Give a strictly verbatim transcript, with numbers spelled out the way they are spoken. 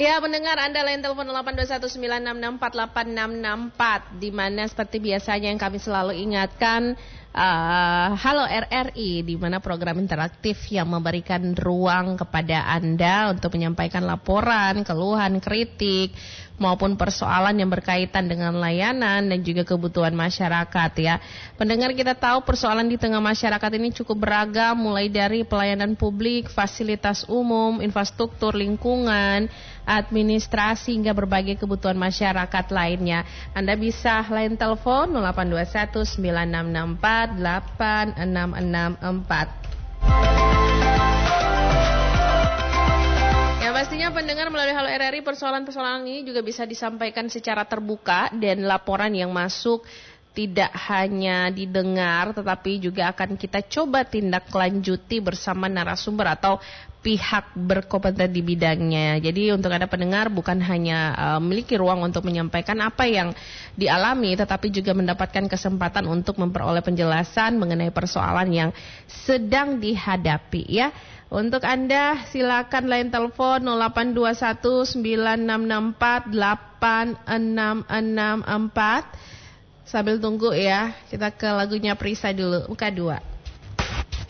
Ya, pendengar Anda lain telepon delapan dua satu sembilan enam enam empat delapan enam enam empat, di mana seperti biasanya yang kami selalu ingatkan, uh, Halo R R I, di mana program interaktif yang memberikan ruang kepada Anda untuk menyampaikan laporan, keluhan, kritik, maupun persoalan yang berkaitan dengan layanan dan juga kebutuhan masyarakat ya. Pendengar, kita tahu persoalan di tengah masyarakat ini cukup beragam, mulai dari pelayanan publik, fasilitas umum, infrastruktur lingkungan, administrasi, hingga berbagai kebutuhan masyarakat lainnya. Anda bisa line telepon nol delapan dua satu sembilan enam enam empat delapan enam enam empat. Ya, pastinya pendengar melalui Halo R R I, persoalan-persoalan ini juga bisa disampaikan secara terbuka, dan laporan yang masuk tidak hanya didengar tetapi juga akan kita coba tindak lanjuti bersama narasumber atau pihak berkompeten di bidangnya. Jadi untuk Anda pendengar bukan hanya uh, memiliki ruang untuk menyampaikan apa yang dialami, tetapi juga mendapatkan kesempatan untuk memperoleh penjelasan mengenai persoalan yang sedang dihadapi ya. Untuk Anda silakan line telepon nol delapan dua satu sembilan enam enam empat delapan enam enam empat. Sambil tunggu ya, kita ke lagunya Prisa dulu, muka dua.